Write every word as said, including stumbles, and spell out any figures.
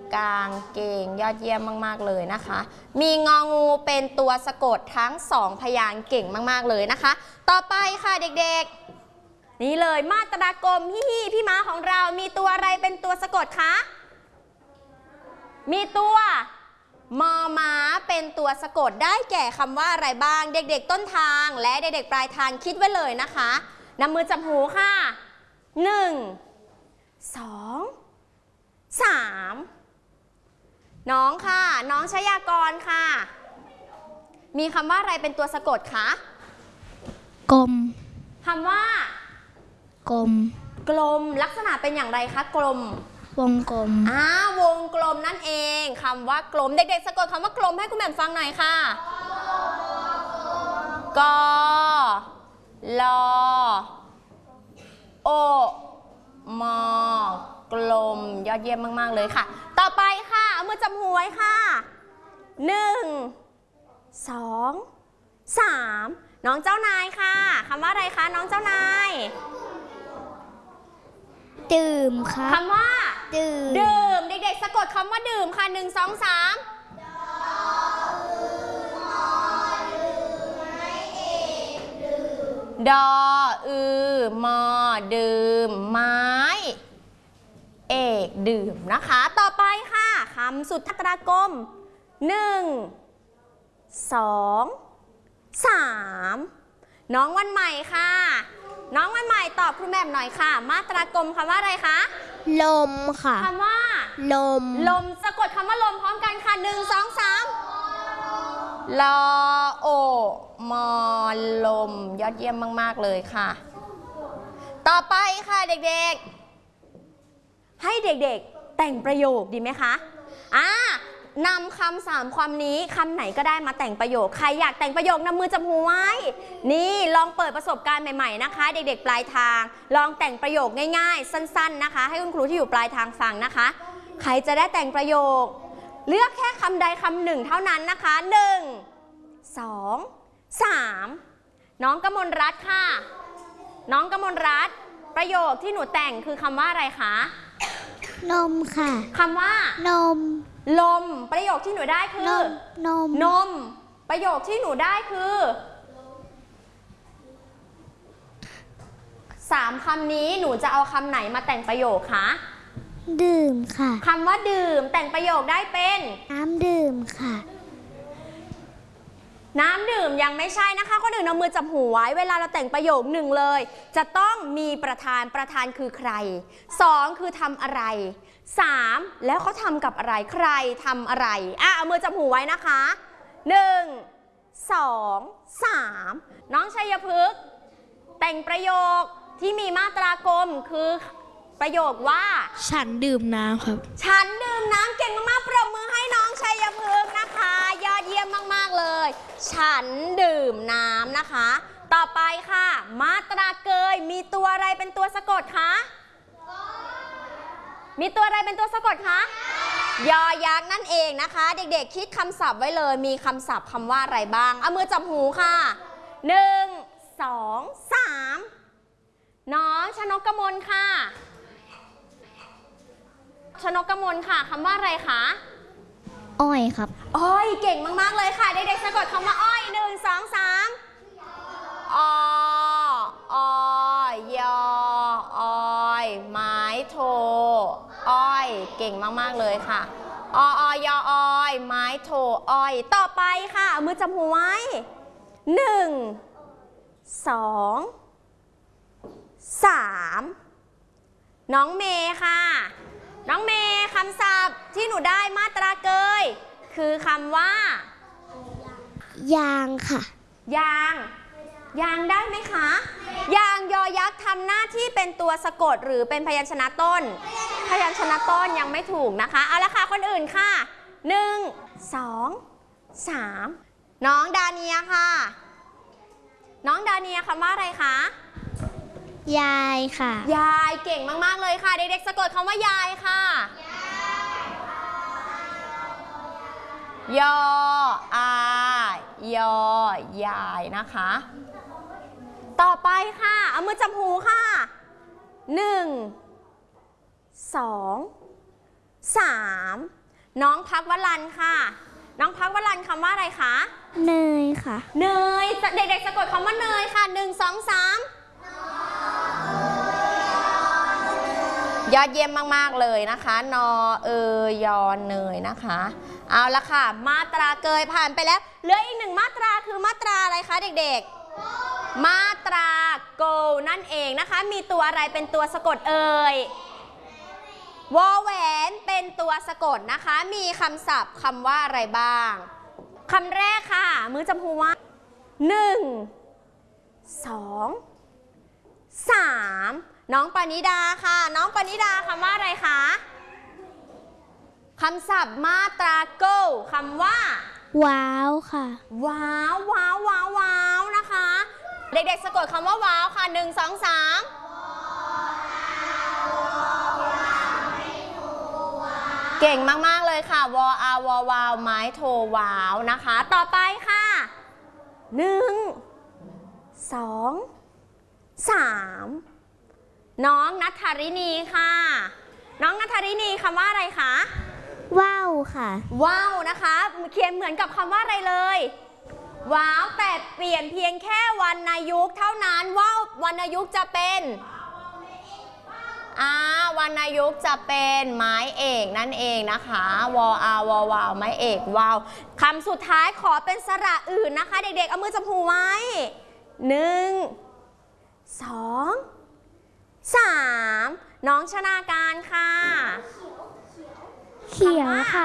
กลางเก่งยอดเยี่ยมมากๆเลยนะคะมีงองูเป็นตัวสะกดทั้งสองพยางค์เก่งมากๆเลยนะคะต่อไปค่ะเด็กๆนี่เลยมาตรากลมฮิฮิพี่ม้าของเรามีตัวอะไรเป็นตัวสะกดคะมีตัวมอม้าเป็นตัวสะกดได้แก่คำว่าอะไรบ้างเด็กๆต้นทางและเด็กๆปลายทางคิดไว้เลยนะคะนำมือจับหูค่ะหนึ่งสองสามน้องค่ะน้องชยากรค่ะมีคำว่าอะไรเป็นตัวสะกดคะกลมคำว่ากลมกลมลักษณะเป็นอย่างไรคะกลมวงกลมอ่าวงกลมนั่นเองคำว่ากลมเด็กๆสะกดคำว่ากลมให้คุณแหม่มฟังหน่อยค่ะกลโอมอกลมยอดเยี่ยมมากๆเลยค่ะต่อไปค่ะเอามือจับหัวค่ะหนึ่งสองสามน้องเจ้านายค่ะคำว่าอะไรคะน้องเจ้านายดื่มค่ะคำว่าดื่มดื่มเด็กๆสะกดคำว่าดื่มค่ะหนึ่งสองสามดออือมอดื่มไม้เอกดื่มนะคะต่อไปค่ะคำสุดตรากลมหนึ่งสองสามน้องวันใหม่ค่ะน้องวันใหม่ตอบคุณแม่หน่อยค่ะมาตรากลมคำว่าอะไรคะลมค่ะคำว่าลมลมสะกดคำว่าลมพร้อมกันค่ะหนึ่งสองสามลอโอมอลมยอดเยี่ยมมากๆเลยค่ะต่อไปค่ะเด็กๆให้เด็กๆแต่งประโยคดีไหมคะอ่านำคำสามความนี้คำไหนก็ได้มาแต่งประโยคใครอยากแต่งประโยคนำมือจับหูไว้นี่ลองเปิดประสบการณ์ใหม่ๆนะคะเด็กๆปลายทางลองแต่งประโยคง่ายๆสั้นๆนะคะให้คุณครูที่อยู่ปลายทางฟังนะคะใครจะได้แต่งประโยคเลือกแค่คำใดคำหนึ่งเท่านั้นนะคะหนึ่งสองสามน้องกมลรัตน์ค่ะน้องกมลรัตน์ประโยคที่หนูแต่งคือคำว่าอะไรคะนมค่ะคำว่านมลมประโยคที่หนูได้คือนมนมนมประโยคที่หนูได้คือสามคำนี้หนูจะเอาคำไหนมาแต่งประโยคคะดื่มค่ะคำว่าดื่มแต่งประโยคได้เป็นน้ำดื่มค่ะน้ำดื่มยังไม่ใช่นะคะคนอื่นเอามือจับหูไว้เวลาเราแต่งประโยคหนึ่งเลยจะต้องมีประธานประธานคือใครสองคือทำอะไรสามแล้วเขาทำกับอะไรใครทำอะไรอ่ะเอามือจับหูไว้นะคะหนึ่งสองสามน้องชัยพฤกษ์แต่งประโยคที่มีมาตรากลมคือประโยคว่าฉันดื่มน้ำครับฉันดื่มน้ำเก่งมากๆปรบมือให้น้องชัยพฤกษ์นะคะยอดเยี่ยมมากๆเลยฉันดื่มน้ำนะคะต่อไปค่ะมาตราเกยมีตัวอะไรเป็นตัวสะกดคะมีตัวอะไรเป็นตัวสะกดคะยอยักษ์นั่นเองนะคะเด็กๆคิดคำศัพท์ไว้เลยมีคำศัพท์คำว่าอะไรบ้างเอามือจับหูค่ะหนึ่งสองสามน้องชนกกมลค่ะชนกกมลค่ะคำว่าอะไรคะอ้อยครับอ้อยเก่งมากๆเลยค่ะเด็กๆสะกดคำว่าอ้อยหนึ่งสองสามอออยออยไม้โทอ้อยเก่งมากๆเลยค่ะอออยออยไม้โทอ้อยต่อไปค่ะมือจับหูไว้หนึ่งสองสามน้องเมย์ค่ะน้องเมย์คำศัพท์ที่หนูได้มาตราเกยคือคำว่ายางค่ะยางยางได้ไหมคะยางยอยักษ์ทำหน้าที่เป็นตัวสะกดหรือเป็นพยัญชนะต้นพยัญชนะต้นยังไม่ถูกนะคะเอาละค่ะคนอื่นค่ะหนึ่งสองสามน้องดาเนียค่ะน้องดาเนียคำว่าอะไรคะยายค่ะยายเก่งมากๆเลยค่ะเด็กๆสะกดคำว่ายายค่ะยออายอยายนะคะต่อไปค่ะเอามือจับหูค่ะหนึ่งสองสามน้องพักวลันค่ะ น้องพักวลันคำว่าอะไรคะเนยค่ะเนย เด็กๆสะกดคำว่าเนยค่ะหนึ่งสองสามยอดเยี่ยมมากๆเลยนะคะ นอเอยอเนยนะคะ เอาละค่ะ มาตราเกยผ่านไปแล้ว เหลืออีกหนึ่งมาตราคือมาตราอะไรคะเด็กๆ มาตราโกนั่นเองนะคะ มีตัวอะไรเป็นตัวสะกดเอ่ยวอแหวนเป็นตัวสะกดนะคะ มีคำศัพท์คำว่าอะไรบ้างคำแรกค่ะ มือจำพูว่าหนึ่งสองสามน้องปณิดาค่ะ น้องปณิดาคำว่าอะไรคะคำศัพท์มาตราโกคำว่าว้าวค่ะว้าวว้าวว้าวว้าวนะคะ เด็กๆสะกดคำว่าว้าวค่ะหนึ่งสองสามเก่งมากๆเลยค่ะวออาวอวาวไม้โทว้าวนะคะ ต่อไปค่ะหนึ่งสองสามน้องณัฐารินีค่ะ น้องณัฐารินีคำว่าอะไรคะว้าวค่ะว้าวนะคะเขียนเหมือนกับคำว่าอะไรเลยว้าวแต่เปลี่ยนเพียงแค่วรรณยุกต์เท่านั้นว้าววรรณยุกต์จะเป็นอ่าวรรณยุกต์จะเป็นไม้เอกนั่นเองนะคะวออาวอวาวไม้เอกวาวคำสุดท้ายขอเป็นสระอื่นนะคะเด็กๆเอามือจับหูไว้หนึ่งสองสามน้องชนาการค่ะเขียวค่ะ